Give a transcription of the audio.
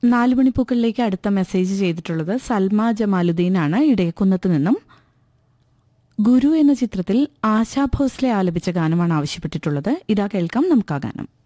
നാലുമണിപ്പൂക്കളിലേക്ക് അടുത്ത മെസ്സേജ് ചെയ്തിട്ടുള്ളത് സൽമ ജമാലുദ്ദീനാണ് ഇടയക്കുന്നത്ത് നിന്നും. ഗുരു എന്ന ചിത്രത്തിൽ ആശാ ഭോസ്ലെ ആലപിച്ച ഗാനമാണ് ആവശ്യപ്പെട്ടിട്ടുള്ളത്. ഇതാ കേൾക്കാം നമുക്ക് ആ ഗാനം.